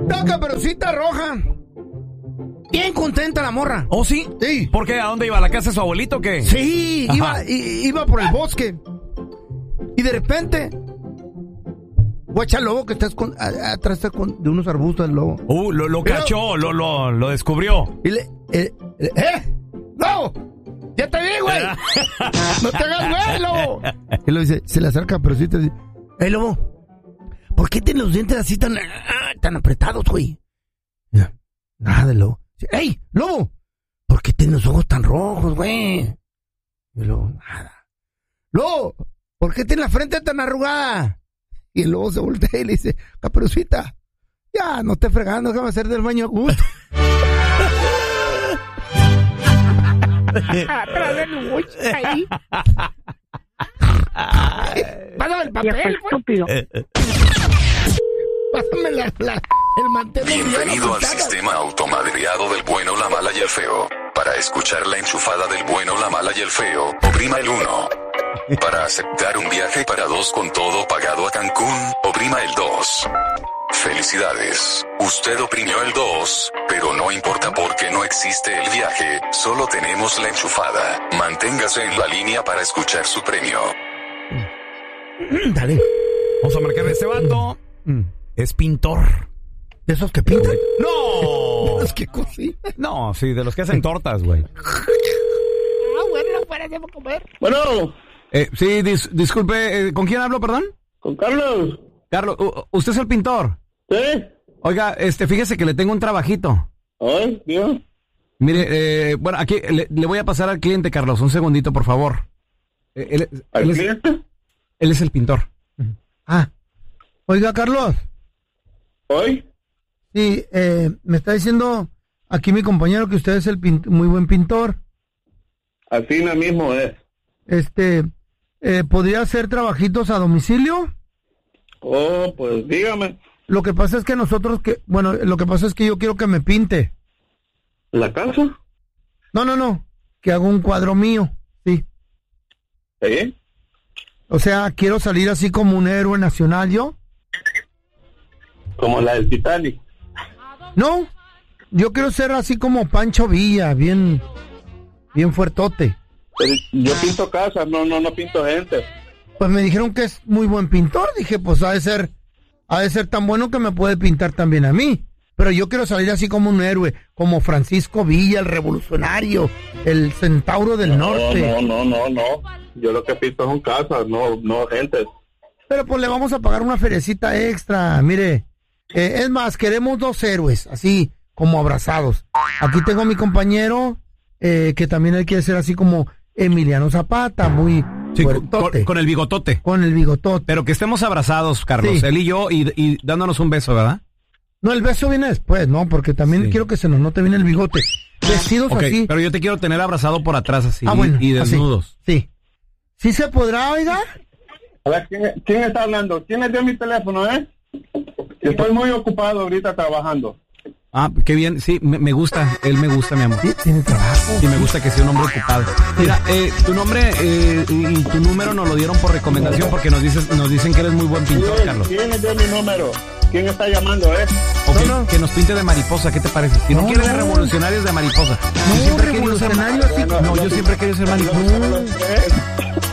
La Caperucita Roja. Bien contenta la morra. ¿Oh, sí? Sí. ¿Por qué? ¿A dónde iba? ¿A la casa de su abuelito o qué? Sí, iba por el bosque. Y de repente, guacha, el lobo que está atrás de unos arbustos, el lobo. Lo cachó, lo descubrió. Y ¡Lobo! ¡Ya te vi, güey! ¡No te hagas, güey, lobo! Y lo dice, se le acerca, pero sí te dice, lobo, ¿por qué tienes los dientes así tan apretados, güey? Nada, lobo. ¡Ey, lobo! ¿Por qué tienes los ojos tan rojos, güey? Y el lobo, nada. Lobo, ¿por qué tienes la frente tan arrugada? Y el lobo se voltea y le dice, Caperucita, ya, no estés fregando, déjame hacer del baño a gusto. Ahí. Pásame el papel, estúpido. Pásame el mantel. Bienvenido al sistema automadreado del bueno, la mala y el feo. Para escuchar la enchufada del bueno, la mala y el feo, oprima el 1. Para aceptar un viaje para 2 con todo pagado a Cancún, oprima el 2. Felicidades, usted oprimió el 2, pero no importa porque no existe el viaje, solo tenemos la enchufada. Manténgase en la línea para escuchar su premio. Dale. Vamos a marcarle a este vato. Es pintor. ¿De esos que pintan? ¡No! ¿De los que cocinan? No, sí, de los que hacen tortas, güey. Bueno, no parecemos comer. Bueno. Sí, disculpe, ¿con quién hablo, perdón? Con Carlos. Carlos, ¿usted es el pintor? Sí. Oiga, fíjese que le tengo un trabajito. Ay, Dios. Mire, bueno, aquí le voy a pasar al cliente, Carlos, un segundito, por favor. ¿Al cliente? Él es el pintor. Oiga, Carlos. ¿Hoy? Sí, me está diciendo aquí mi compañero que usted es el muy buen pintor. Así mismo es. ¿Podría hacer trabajitos a domicilio? Oh, pues dígame. Lo que pasa es que lo que pasa es que yo quiero que me pinte. ¿La casa? No, que haga un cuadro mío, sí. ¿Sí? O sea, quiero salir así como un héroe nacional, ¿yo? Como la del Titanic. No, yo quiero ser así como Pancho Villa, bien fuertote. Pero yo pinto casas, no pinto gente. Pues me dijeron que es muy buen pintor, dije, pues ha de ser tan bueno que me puede pintar también a mí. Pero yo quiero salir así como un héroe, como Francisco Villa, el revolucionario, el centauro del norte. No. Yo lo que pinto son casas, no gente. Pero pues le vamos a pagar una feriecita extra, mire. Es más, queremos 2 héroes, así como abrazados. Aquí tengo a mi compañero, que también él quiere ser así como Emiliano Zapata, muy fuertote. Con el bigotote. Con el bigotote. Pero que estemos abrazados, Carlos, Sí. él y yo, y dándonos un beso, ¿verdad? No, el beso viene después, ¿no? Porque también quiero que se nos note bien el bigote. Vestidos así. Pero yo te quiero tener abrazado por atrás así, bueno, y desnudos. Así. Sí. ¿Sí se podrá, oiga? A ver, ¿quién está hablando? ¿Quién le dio mi teléfono, Estoy muy ocupado ahorita trabajando. Ah, qué bien, sí, me gusta, él me gusta, mi amor. Sí, tiene trabajo. Y me gusta que sea un hombre ocupado. Mira, tu nombre y tu número nos lo dieron por recomendación porque nos dicen que eres muy buen pintor, Carlos. ¿Quién le dio mi número? ¿Quién está llamando, Okay, No. que nos pinte de mariposa, ¿qué te parece? Si no quieres de revolucionarios, de mariposa. No, revolucionario así. No, yo siempre he querido ser mariposa.